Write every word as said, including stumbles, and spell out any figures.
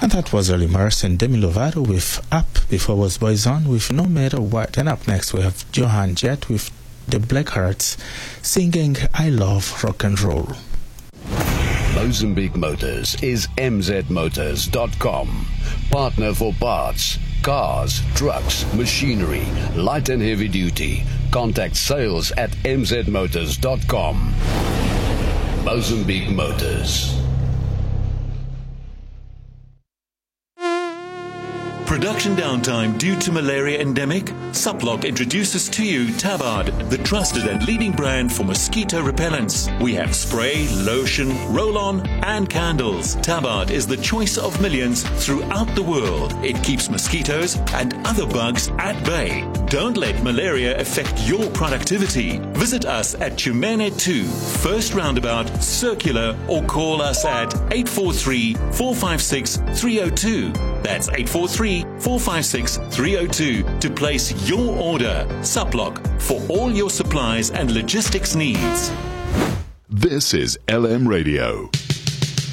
And that was Early Mars and Demi Lovato with Up. Before was Boyzone with No Matter What. And up next we have Johan Jett with The Blackhearts singing I Love Rock and Roll. Mozambique Motors is m z motors dot com. Partner for parts, cars, trucks, machinery, light and heavy duty. Contact sales at m z motors dot com. Mozambique Motors. Production downtime due to malaria endemic? Suplock introduces to you Tabard, the trusted and leading brand for mosquito repellents. We have spray, lotion, roll-on and candles. Tabard is the choice of millions throughout the world. It keeps mosquitoes and other bugs at bay. Don't let malaria affect your productivity. Visit us at Chumene two, First Roundabout, Circular, or call us at eight four three, four five six, three zero two. That's eight four three, four five six, three zero two to place your order. Suplock, for all your supplies and logistics needs. This is L M Radio.